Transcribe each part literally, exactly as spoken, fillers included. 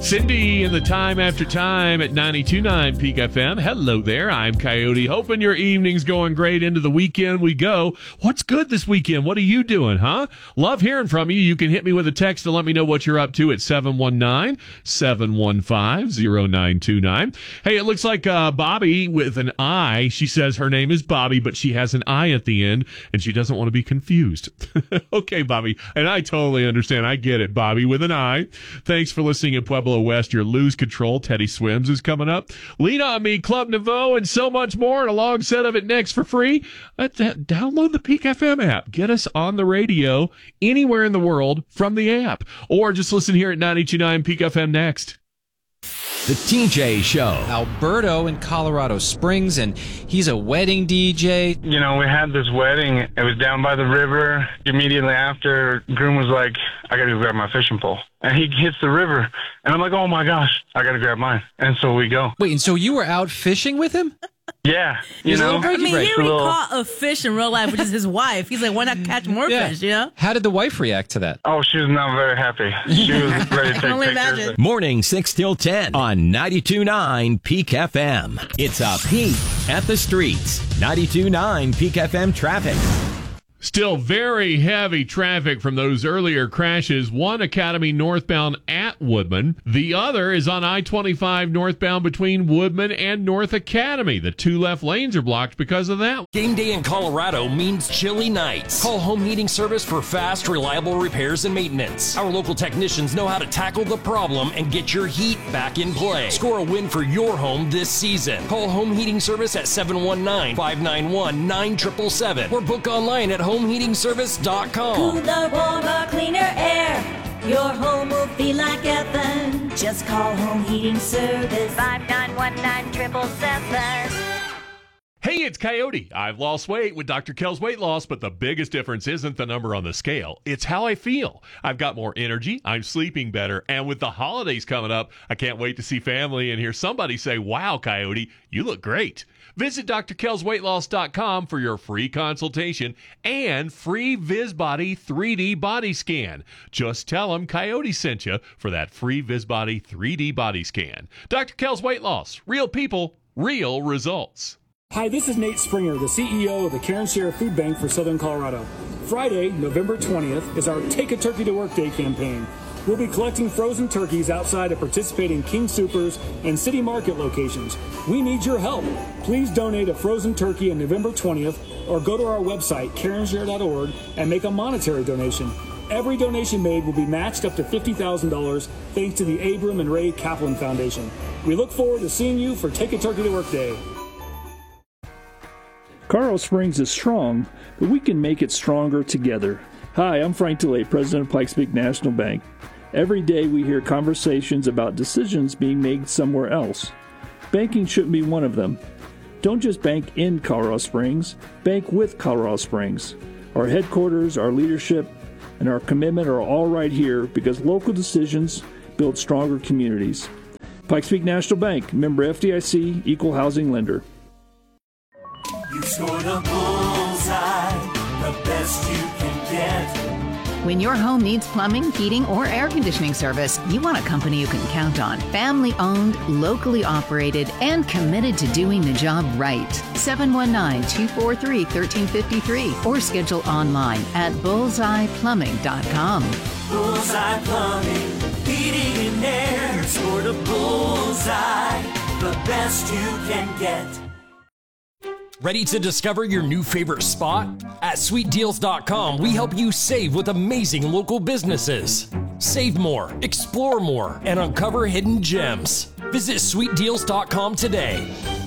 Cindy in the Time After Time at ninety-two point nine Peak F M. Hello there. I'm Coyote. Hoping your evening's going great. Into the weekend we go. What's good this weekend? What are you doing, huh? Love hearing from you. You can hit me with a text to let me know what you're up to at seven one nine, seven one five, zero nine two nine. Hey, it looks like uh, Bobby with an I. She says her name is Bobby, but she has an I at the end, and she doesn't want to be confused. Okay, Bobby. And I totally understand. I get it, Bobby with an I. Thanks for listening in Pueblo West. Your Lose Control, Teddy Swims is coming up. Lean on Me, Club Nouveau, and so much more. And a long set of it next for free. Uh, download the Peak F M app. Get us on the radio anywhere in the world from the app. Or just listen here at ninety-two point nine Peak F M next. The T J Show. Alberto in Colorado Springs, and he's a wedding D J. You know, we had this wedding. It was down by the river. Immediately after, groom was like, I got to go grab my fishing pole. And he hits the river. And I'm like, oh, my gosh, I got to grab mine. And so we go. Wait, and so you were out fishing with him? Yeah, you know. I mean, break. he already caught a fish in real life, which is his wife. He's like, why not catch more Yeah. fish, you know? How did the wife react to that? Oh, she was not very happy. She was ready to take I can only pictures. imagine. Morning six till ten on ninety-two point nine Peak F M. It's a peek at the streets. ninety-two point nine Peak F M traffic. Still very heavy traffic from those earlier crashes. One Academy northbound at Woodman. The other is on I twenty-five northbound between Woodman and North Academy. The two left lanes are blocked because of that. Game day in Colorado means chilly nights. Call Home Heating Service for fast, reliable repairs and maintenance. Our local technicians know how to tackle the problem and get your heat back in play. Score a win for your home this season. Call Home Heating Service at seven one nine, five nine one, nine seven seven seven or book online at home heating service dot com. Cooler, warmer, cleaner air. Your home will feel like heaven. Just call Home Heating Service. five nine one nine, seven seven seven. Hey, it's Coyote. I've lost weight with Doctor Kel's Weight Loss, but the biggest difference isn't the number on the scale. It's how I feel. I've got more energy, I'm sleeping better, and with the holidays coming up, I can't wait to see family and hear somebody say, wow, Coyote, you look great. Visit D R Kels Weight Loss dot com for your free consultation and free VisBody three D body scan. Just tell them Coyote sent you for that free VisBody three D body scan. Doctor Kel's Weight Loss. Real people, real results. Hi, this is Nate Springer, the C E O of the Karen Share Food Bank for Southern Colorado. Friday, November twentieth, is our Take a Turkey to Work Day campaign. We'll be collecting frozen turkeys outside of participating King Soopers and City Market locations. We need your help. Please donate a frozen turkey on November twentieth or go to our website, karen share dot org, and make a monetary donation. Every donation made will be matched up to fifty thousand dollars thanks to the Abram and Ray Kaplan Foundation. We look forward to seeing you for Take a Turkey to Work Day. Colorado Springs is strong, but we can make it stronger together. Hi, I'm Frank DeLay, President of Pikes Peak National Bank. Every day we hear conversations about decisions being made somewhere else. Banking shouldn't be one of them. Don't just bank in Colorado Springs, bank with Colorado Springs. Our headquarters, our leadership, and our commitment are all right here because local decisions build stronger communities. Pikes Peak National Bank, member F D I C, equal housing lender. You scored a bullseye, the best you can get. When your home needs plumbing, heating, or air conditioning service, you want a company you can count on. Family owned, locally operated, and committed to doing the job right. seven one nine, two four three, one three five three or schedule online at bullseye plumbing dot com. Bullseye Plumbing, heating and air. Scored a bullseye, the best you can get. Ready to discover your new favorite spot? At sweet deals dot com, we help you save with amazing local businesses. Save more, explore more, and uncover hidden gems. Visit sweet deals dot com today.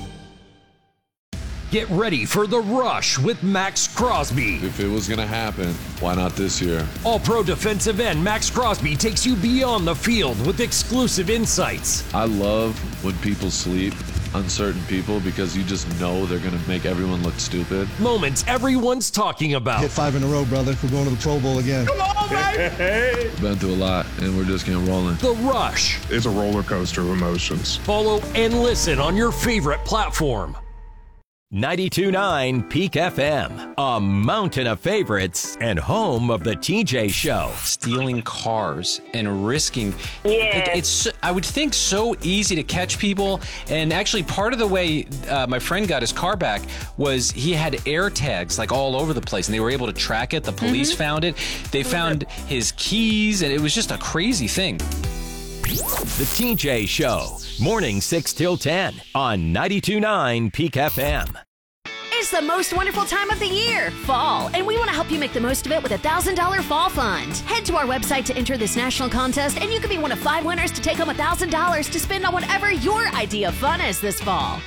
Get ready for the rush with Max Crosby. If it was going to happen, why not this year? All-pro defensive end Max Crosby takes you beyond the field with exclusive insights. I love when people sleep. Uncertain people, because you just know they're going to make everyone look stupid. Moments everyone's talking about. Hit five in a row, brother. We're going to the Pro Bowl again. Come on, baby! Been through a lot, and we're just getting rolling. The Rush. It's a roller coaster of emotions. Follow and listen on your favorite platform. ninety-two point nine Peak F M, a mountain of favorites and home of the T J Show. Stealing cars and risking. Yeah. It, it's, I would think, so easy to catch people. And actually, part of the way uh, my friend got his car back was he had air tags like all over the place, and they were able to track it. The police mm-hmm. found it. They found his keys, and it was just a crazy thing. The T J Show, morning six till ten on ninety-two point nine Peak F M. It's the most wonderful time of the year, fall, and we want to help you make the most of it with a one thousand dollars Fall Fund. Head to our website to enter this national contest, and you can be one of five winners to take home one thousand dollars to spend on whatever your idea of fun is this fall.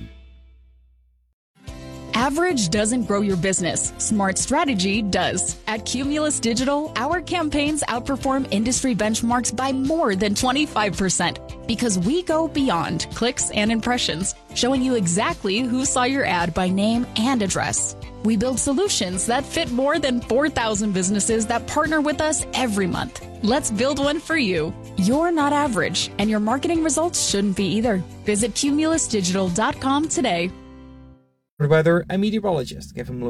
Average doesn't grow your business. Smart strategy does. At Cumulus Digital, our campaigns outperform industry benchmarks by more than twenty-five percent because we go beyond clicks and impressions, showing you exactly who saw your ad by name and address. We build solutions that fit more than four thousand businesses that partner with us every month. Let's build one for you. You're not average, and your marketing results shouldn't be either. Visit cumulus digital dot com today. For weather, I'm meteorologist Kevin Malone.